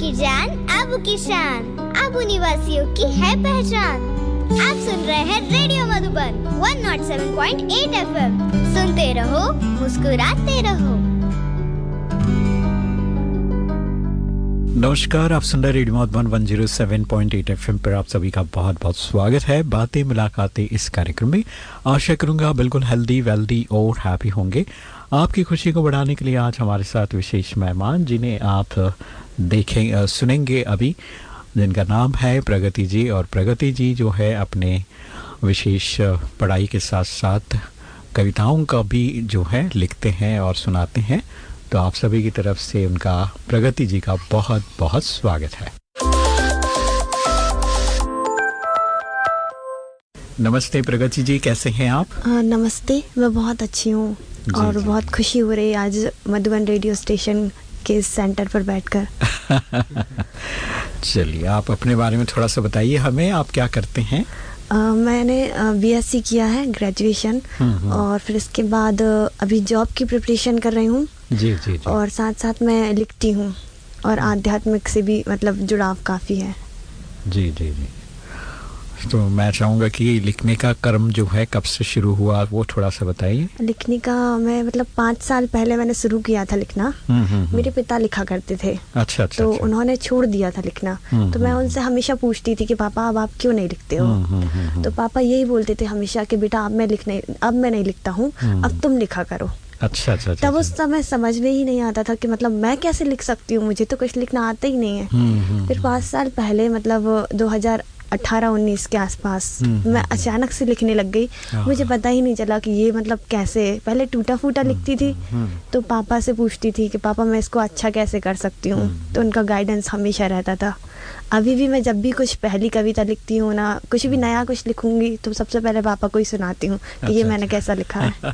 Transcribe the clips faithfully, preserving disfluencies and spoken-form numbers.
की जान आबू की शान, आबू निवासियों की है पहचान। आप सुन रहे हैं रेडियो मधुबन एक सौ सात पॉइंट आठ एफएम। सुनते रहो, मुस्कुराते रहो। नमस्कार, आप सुन रहे रेडियो मधुबन एक सौ सात पॉइंट आठ एफएम पर आप सभी का बहुत बहुत स्वागत है। बातें मुलाकातें इस कार्यक्रम में आशा करूंगा बिल्कुल हेल्दी वेल्दी और हैप्पी होंगे। आपकी खुशी को बढ़ाने के लिए आज हमारे साथ विशेष मेहमान जिन्हें आप देखें सुनेंगे अभी, जिनका नाम है प्रगति जी। और प्रगति जी जो है अपने विशेष पढ़ाई के साथ साथ कविताओं का भी जो है लिखते हैं और सुनाते हैं। तो आप सभी की तरफ से उनका प्रगति जी का बहुत बहुत स्वागत है। नमस्ते प्रगति जी, कैसे हैं आप? आ, नमस्ते, मैं बहुत अच्छी हूँ और जी, बहुत खुशी हो रही है आज मधुबन रेडियो स्टेशन के सेंटर पर बैठकर। चलिए, आप अपने बारे में थोड़ा सा बताइए हमें, आप क्या करते हैं? आ, मैंने बीएससी किया है, ग्रेजुएशन, और फिर इसके बाद अभी जॉब की प्रिपरेशन कर रही हूँ। जी, जी, जी। और साथ साथ मैं लिखती हूँ और आध्यात्मिक से भी मतलब जुड़ाव काफ़ी है। जी जी जी। तो मैं चाहूँगा कि लिखने का कर्म जो है कब से शुरू हुआ वो थोड़ा सा बताइए। लिखने का मैं मतलब पाँच साल पहले मैंने शुरू किया था लिखना। हुँ, हुँ, मेरे पिता लिखा करते थे। अच्छा, अच्छा, तो अच्छा। उन्होंने छोड़ दिया था लिखना। हुँ, तो मैं उनसे हमेशा पूछती थी कि पापा अब आप क्यों नहीं लिखते हो। हुँ, हुँ, हुँ, तो पापा यही बोलते थे हमेशा कि बेटा अब मैं लिखने अब मैं नहीं लिखता हूँ, अब तुम लिखा करो। अच्छा अच्छा। तब उस समय समझ में ही नहीं आता था कि मतलब मैं कैसे लिख सकती हूँ, मुझे तो कुछ लिखना आता ही नहीं है। फिर पाँच साल पहले मतलब दो हज़ार अठारह उन्नीस के आसपास मैं अचानक से लिखने लग गई। मुझे पता ही नहीं चला कि ये मतलब कैसे। पहले टूटा फूटा लिखती थी तो पापा से पूछती थी कि पापा मैं इसको अच्छा कैसे कर सकती हूँ, तो उनका गाइडेंस हमेशा रहता था। अभी भी मैं जब भी कुछ पहली कविता लिखती हूँ ना, कुछ भी नया कुछ लिखूंगी तो सबसे पहले पापा को ही सुनाती हूँ कि ये मैंने कैसा लिखा है।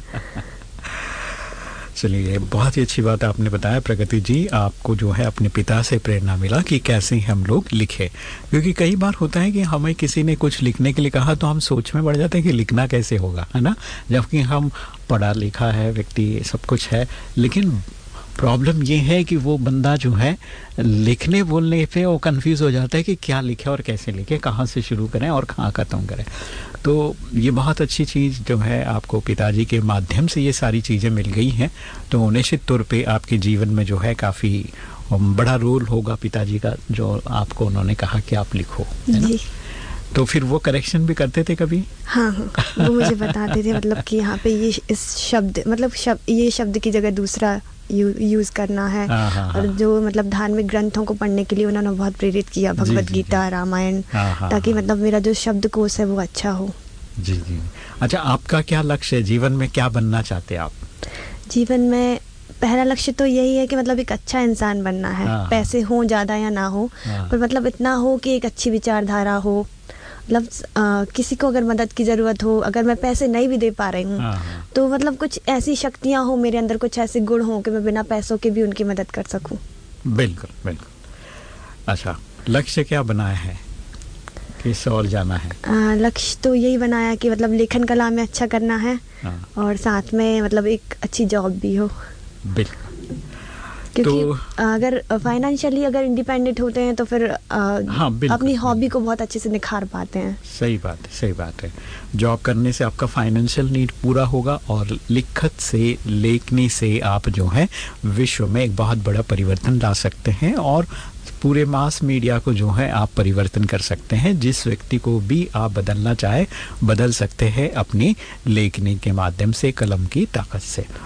चलिए, बहुत ही अच्छी बात आपने बताया प्रगति जी। आपको जो है अपने पिता से प्रेरणा मिला कि कैसे हम लोग लिखें, क्योंकि कई बार होता है कि हमें किसी ने कुछ लिखने के लिए कहा तो हम सोच में पड़ जाते हैं कि लिखना कैसे होगा, है ना। जबकि हम पढ़ा लिखा है व्यक्ति, सब कुछ है, लेकिन प्रॉब्लम ये है कि वो बंदा जो है लिखने बोलने पे वो कंफ्यूज हो जाता है कि क्या लिखे और कैसे लिखे, कहाँ से शुरू करें और कहाँ ख़त्म करें। तो ये बहुत अच्छी चीज़ जो है आपको पिताजी के माध्यम से ये सारी चीज़ें मिल गई हैं, तो निश्चित तौर पे आपके जीवन में जो है काफ़ी बड़ा रोल होगा पिताजी का, जो आपको उन्होंने कहा कि आप लिखो, है ना। तो फिर वो करेक्शन भी करते थे कभी? हाँ हाँ, वो मुझे बताते थे मतलब कि यहाँ पे ये इस शब्द मतलब शब्द ये शब्द की जगह दूसरा यू, यूज़ करना है। हाँ, हाँ, और जो मतलब धार्मिक ग्रंथों को पढ़ने के लिए उन्होंने बहुत प्रेरित किया, भगवत गीता, रामायण, ताकि मतलब मेरा जो शब्दकोश है वो अच्छा हो। जी जी। अच्छा, आपका क्या लक्ष्य है जीवन में, क्या बनना चाहते हैं आप? जीवन में पहला लक्ष्य तो यही है कि मतलब एक अच्छा इंसान बनना है। हाँ, पैसे हो ज़्यादा या ना हो, हाँ, पर मतलब इतना हो कि एक अच्छी विचारधारा हो। मतलब किसी को अगर मदद की ज़रूरत हो, अगर मैं पैसे नहीं भी दे पा रही हूँ, हाँ, तो मतलब कुछ ऐसी शक्तियाँ हो मेरे अंदर, कुछ ऐसे गुण हो कि मैं बिना पैसों के भी उनकी मदद कर सकूँ। बिल्कुल बिल्कुल। अच्छा, लक्ष्य क्या बनाया है, किस और जाना है? लक्ष्य तो यही बनाया कि मतलब लेखन कला में अच्छा करना है, हाँ, और साथ में मतलब एक अच्छी जॉब भी हो। बिल्कुल। क्योंकि तो, अगर फाइनेंशियली अगर इंडिपेंडेंट होते हैं तो फिर आ, हाँ, अपनी हॉबी को बहुत अच्छे से निखार पाते हैं। सही बात है, सही बात है। जॉब करने से आपका फाइनेंशियल नीड पूरा होगा और लिखत से, लेखनी से आप जो है विश्व में एक बहुत बड़ा परिवर्तन ला सकते हैं और पूरे मास मीडिया को जो है आप परिवर्तन कर सकते हैं। जिस व्यक्ति को भी आप बदलना चाहे बदल सकते हैं अपनी लेखनी के माध्यम से, कलम की ताकत से।